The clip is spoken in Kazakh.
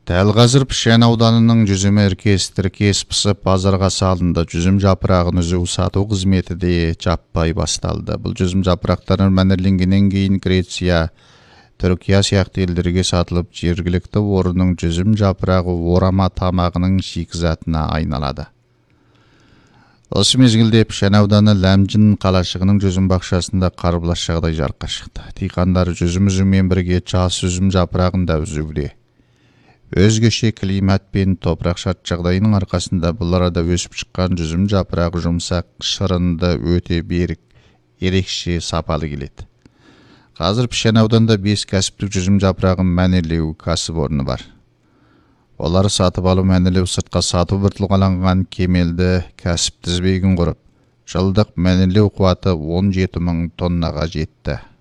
Дәл қазір Пішен ауданының жүзім тіркес пысып базарға салынды. Жүзім жапырағын үзу сату қызметі де жаппай басталды. Бұл жүзім жапырақтарын мәнерленгеннен кейін Греция, Түркия сияқты елдерге сатылып, жергілікті орынның жүзім жапырағы орама тамағының шикізатына айналады. Осы мезгілде Пішен ауданы Ләмжін қалашығының жүзім бақшасында қарбалас жағдай жарыққа шықты. Диқандар жүзім үзумен бірге жас жүзім жапырағын да үзуде. Өзгеше климат пен топырақ шарт жағдайының арқасында бұл арада өсіп шыққан жүзім жапырағы жұмсақ, шырынды, өте берік, ерекше сапалы келеді. Қазір Пішен ауданында 5 кәсіптік жүзім жапырағын мәнерлеу кәсіпорны бар. Олар сатып алу, мәнерлеу, сыртқа сату бір тұлғаланған кемелді кәсіп тізбегін құрып, жылдық мәнерлеу қуаты 17 мың тоннаға жетті.